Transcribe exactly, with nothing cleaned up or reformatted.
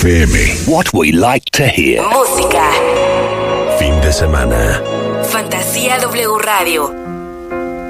F M. What we like to hear. Música. Fin de semana. Fantasía W Radio.